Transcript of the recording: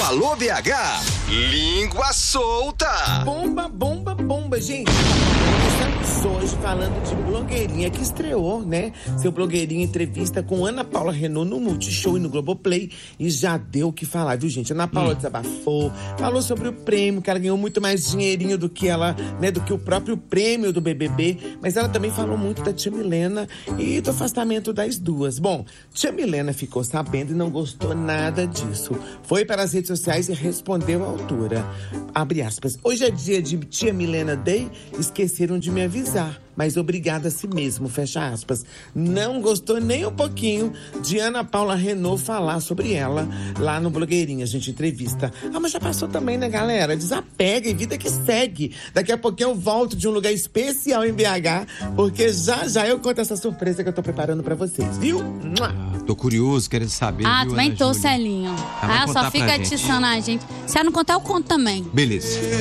Alô BH, língua solta. Bomba, bomba, bomba, gente. Estamos hoje falando de blogueirinha que estreou, né? Seu blogueirinha entrevista com Ana Paula Renault no Multishow e no Globoplay. E já deu o que falar, viu, gente? Ana Paula desabafou, falou sobre o prêmio, que ela ganhou muito mais dinheirinho do que ela, né? Do que o próprio prêmio do BBB. Mas ela também falou muito da tia Milena e do afastamento das duas. Bom, tia Milena ficou sabendo e não gostou nada disso. Foi para as redes sociais e respondeu à altura. Abre aspas. Hoje é dia de tia Milena Day, esqueceram de me avisar, mas obrigada a si mesmo, fecha aspas. Não gostou nem um pouquinho de Ana Paula Renault falar sobre ela lá no Blogueirinha, gente, entrevista. Ah, mas já passou também, né, galera? Desapega e vida que segue. Daqui a pouquinho eu volto de um lugar especial em BH, porque já eu conto essa surpresa que eu tô preparando pra vocês, viu? Tô curioso, querendo saber. Viu, também tô, Celinho. Só fica atiçando a gente. Se ela não contar, eu conto também. Beleza.